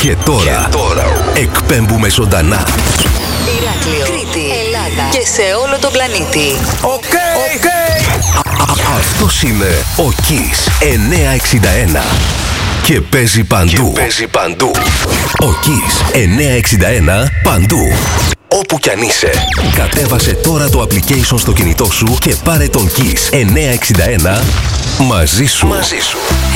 Και τώρα εκπέμπουμε ζωντανά. Ηράκλειο, Κρήτη, Ελλάδα και σε όλο τον πλανήτη. Οκ. Αυτός είναι ο Kiss 961 και παίζει παντού. Ο Kiss 961 παντού. Όπου κι αν είσαι, κατέβασε τώρα το application στο κινητό σου και πάρε τον Kiss 961 μαζί σου.